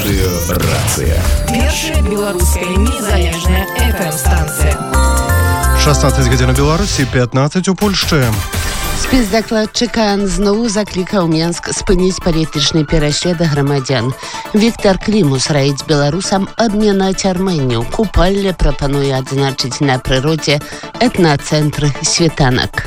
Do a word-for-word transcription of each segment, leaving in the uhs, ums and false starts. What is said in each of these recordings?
Радиорация. Першая белорусская незалежная эф эм-станция. шестнадцать гадзін у Беларусі, пятнадцать у Польшчы. Спецдакладчык КААН зноў заклікаў Менск спыніць палітычны пераслед грамадзян. Віктор Клімус раіць беларусам абмінаць Арменію. Купалле прапануе адзначыць на прыродзе этнацэнтры світанак.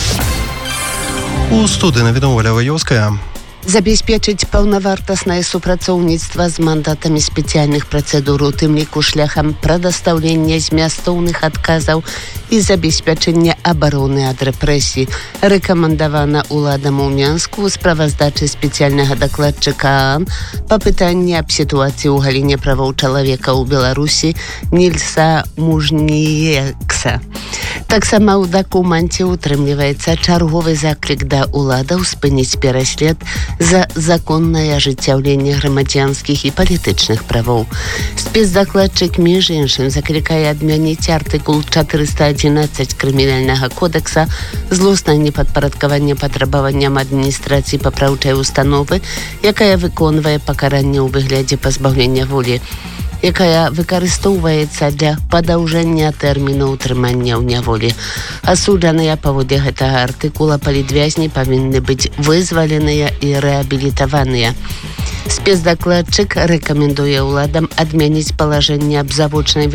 У студыі навідаў Оля Ваёўская. Забяспечыць паўнавартаснае супрацоўніцтва з мандатамі спецыяльных працэдур, у тым ліку шляхам прадастаўлення змястоўных адказаў і забеспячэння абароны ад рэпрэсій, рэкамандавана ўладам у Менску ў справаздачы спецыяльнага дакладчыка КААН па пытанні аб сітуацыі ў галіне правоў чалавека ў Беларусі Нільса Мужніекса. Таксама ў дакуменце утрымліваецца чарговы заклік да ўладаў спыніць пераслед за законнае ажыццяўленне грамадзянскіх і палітычных правоў. Спецдакладчык, між іншым, заклікае адмяніць артыкул чатырыста адзінаццаць крымінальнага кодекса злоснае непадпарадкаванне патрабаванням адміністрацыі папраўчай установы, якая выконвае пакаранне ў выглядзе пазбаўлення волі, якая выкарыстоўваецца для падаўжэння тэрміну ўтрымання ў няволі. Асуджаныя паводле гэтага артыкула палітвязні павінны быць вызваленыя і рэабілітаваныя. Спецдакладчык рэкамендуе ўладам адмяніць палажэнне аб завочнай